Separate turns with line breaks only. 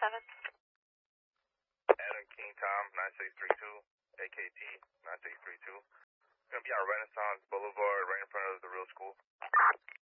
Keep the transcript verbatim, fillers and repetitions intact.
seven.
Adam King Tom, nine six three two, A K T, nine six three two. It's going to be on Renaissance Boulevard, right in front of the real school.